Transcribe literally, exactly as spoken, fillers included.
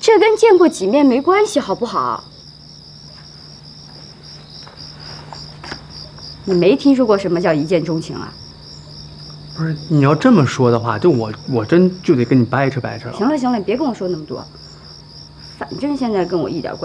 这跟见过几面没关系，好不好？你没听说过什么叫一见钟情啊？ 不是，你要这么说的话，就我我真就得跟你掰扯掰扯了。 行了行了，你别跟我说那么多，反正现在跟我一点关系。